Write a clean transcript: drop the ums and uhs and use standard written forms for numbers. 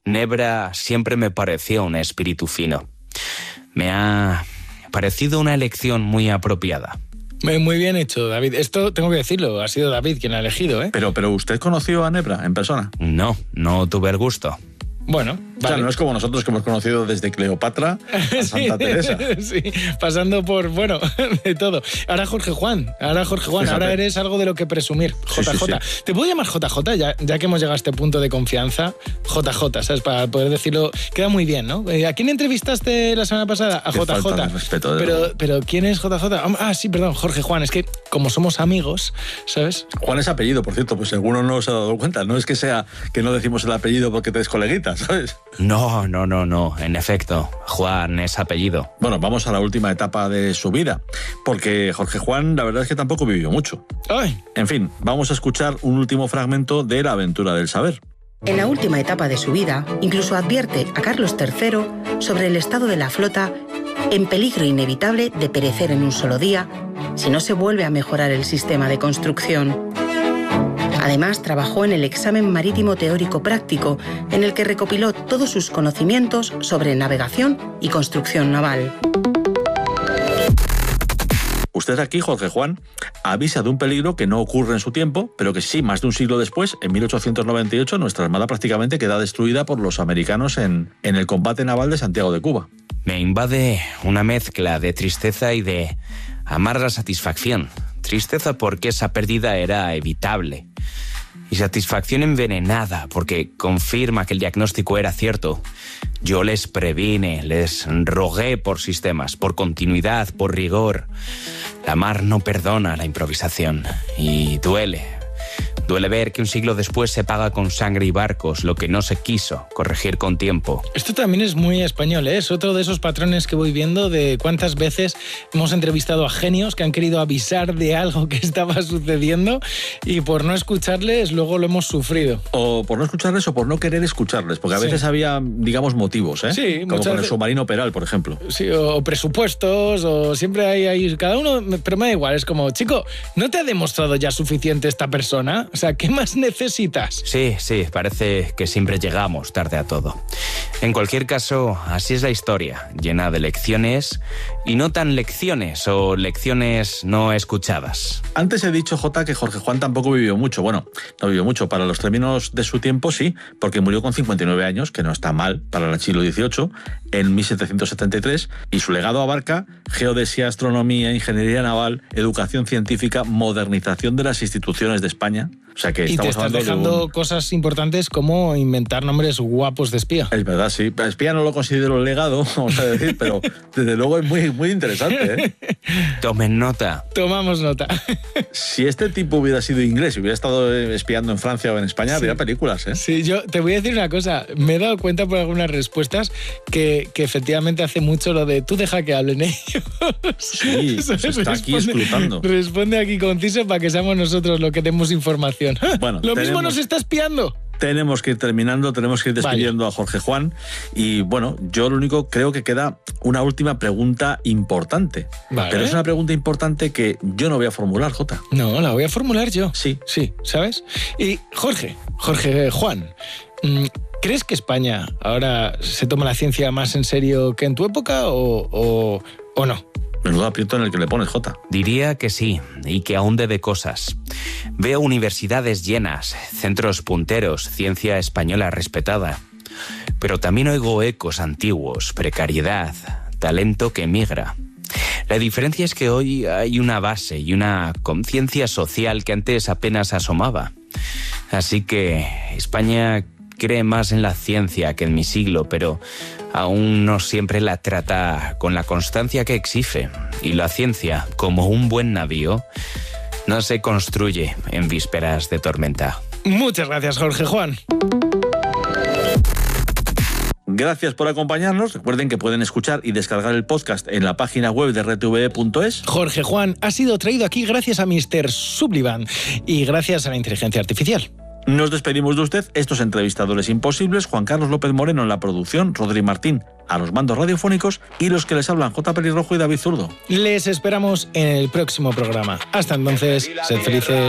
Nebra siempre me pareció un espíritu fino. Me ha parecido una elección muy apropiada. Muy bien hecho, David. Esto tengo que decirlo, ha sido David quien ha elegido, ¿eh? Pero ¿usted conoció a Nebra en persona? No tuve el gusto. Bueno, vale. O sea, no es como nosotros que hemos conocido desde Cleopatra a Santa Teresa. Sí, pasando por, de todo. Ahora Jorge Juan, ahora eres algo de lo que presumir. JJ. Sí. ¿Te puedo llamar JJ? Ya que hemos llegado a este punto de confianza, JJ, ¿sabes? Para poder decirlo, queda muy bien, ¿no? ¿A quién entrevistaste la semana pasada? A JJ. Falta de respeto, pero ¿quién es JJ? Sí, perdón, Jorge Juan. Es que como somos amigos, ¿sabes? Juan es apellido, por cierto, pues alguno no se ha dado cuenta. No es que sea que no decimos el apellido porque te des coleguitas, ¿sabes? No. En efecto, Juan es apellido. Bueno, vamos a la última etapa de su vida, porque Jorge Juan, la verdad es que tampoco vivió mucho. ¡Ay! En fin, vamos a escuchar un último fragmento de La aventura del saber. En la última etapa de su vida, incluso advierte a Carlos III sobre el estado de la flota en peligro inevitable de perecer en un solo día si no se vuelve a mejorar el sistema de construcción. Además, trabajó en el examen marítimo teórico práctico, en el que recopiló todos sus conocimientos sobre navegación y construcción naval. Usted aquí, Jorge Juan, avisa de un peligro que no ocurre en su tiempo, pero que sí, más de un siglo después, en 1898, nuestra armada prácticamente queda destruida por los americanos en el combate naval de Santiago de Cuba. Me invade una mezcla de tristeza y de amarga satisfacción. Tristeza porque esa pérdida era evitable. Y satisfacción envenenada porque confirma que el diagnóstico era cierto. Yo les previne, les rogué por sistemas, por continuidad, por rigor. La mar no perdona la improvisación y duele. Duele ver que un siglo después se paga con sangre y barcos lo que no se quiso corregir con tiempo. Esto también es muy español, ¿eh? Es otro de esos patrones que voy viendo de cuántas veces hemos entrevistado a genios que han querido avisar de algo que estaba sucediendo y por no escucharles luego lo hemos sufrido. O por no escucharles o por no querer escucharles, porque a veces había, digamos, motivos, ¿eh? Sí, como con el submarino Peral, por ejemplo. Sí, o presupuestos, o siempre hay cada uno, pero me da igual, es como, chico, ¿no te ha demostrado ya suficiente esta persona? O sea, ¿qué más necesitas? Sí, parece que siempre llegamos tarde a todo. En cualquier caso, así es la historia, llena de lecciones y no tan lecciones o lecciones no escuchadas. Antes he dicho, Jota, que Jorge Juan tampoco vivió mucho. Bueno, no vivió mucho. Para los términos de su tiempo, sí, porque murió con 59 años, que no está mal para el siglo XVIII, en 1773, y su legado abarca geodesia, astronomía, ingeniería naval, educación científica, modernización de las instituciones de España. O sea que y te estás dejando cosas importantes como inventar nombres guapos de espía. Es verdad, sí. Espía no lo considero legado, vamos a decir, pero desde luego es muy, muy interesante, ¿eh? Tomen nota. Tomamos nota. Si este tipo hubiera sido inglés y hubiera estado espiando en Francia o en España, habría películas, ¿eh? Sí, yo te voy a decir una cosa. Me he dado cuenta por algunas respuestas que efectivamente hace mucho lo de tú deja que hablen ellos. Sí, se está aquí escrutando. Responde aquí conciso para que seamos nosotros los que demos información. Bueno, mismo nos está espiando. Tenemos que ir terminando, tenemos que ir despidiendo a Jorge Juan. Y bueno, yo lo único creo que queda una última pregunta importante. Vale. Pero es una pregunta importante que yo no voy a formular, Jota. No, la voy a formular yo. Sí, ¿sabes? Y Jorge Juan, ¿crees que España ahora se toma la ciencia más en serio que en tu época o no? Menudo aprieto en el que le pones, Jota. Diría que sí, y que aún debe cosas. Veo universidades llenas, centros punteros, ciencia española respetada. Pero también oigo ecos antiguos, precariedad, talento que migra. La diferencia es que hoy hay una base y una conciencia social que antes apenas asomaba. Así que España cree más en la ciencia que en mi siglo, pero aún no siempre la trata con la constancia que exige. Y la ciencia, como un buen navío, no se construye en vísperas de tormenta. Muchas gracias, Jorge Juan. Gracias por acompañarnos. Recuerden que pueden escuchar y descargar el podcast en la página web de RTV.es. Jorge Juan ha sido traído aquí gracias a Mr. Sullivan y gracias a la inteligencia artificial. Nos despedimos de usted, estos entrevistadores imposibles, Juan Carlos López Moreno en la producción, Rodri Martín a los mandos radiofónicos y los que les hablan, J. Pelirrojo y David Zurdo. Les esperamos en el próximo programa. Hasta entonces, sed felices.